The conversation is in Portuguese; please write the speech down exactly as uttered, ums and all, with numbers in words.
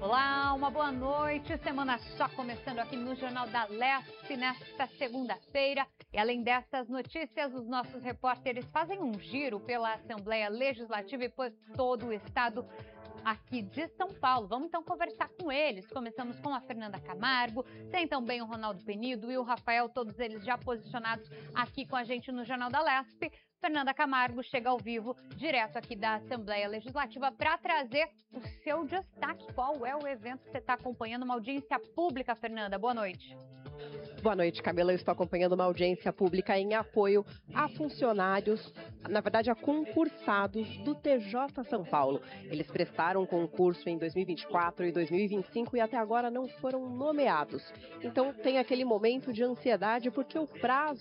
Olá, uma boa noite. Semana só começando aqui no Jornal da Leste nesta segunda-feira. E além dessas notícias, os nossos repórteres fazem um giro pela Assembleia Legislativa e por todo o estado aqui de São Paulo. Vamos então conversar com eles. Começamos com a Fernanda Camargo, tem também o Ronaldo Penido e o Rafael, todos eles já posicionados aqui com a gente no Jornal da Leste. Fernanda Camargo chega ao vivo, direto aqui da Assembleia Legislativa, para trazer o seu destaque. Qual é o evento que você está acompanhando? Uma audiência pública, Fernanda. Boa noite. Boa noite, Camila. Eu estou acompanhando uma audiência pública em apoio a funcionários, na verdade a concursados do T J São Paulo. Eles prestaram concurso em dois mil e vinte e quatro e dois mil e vinte e cinco e até agora não foram nomeados. Então tem aquele momento de ansiedade porque o prazo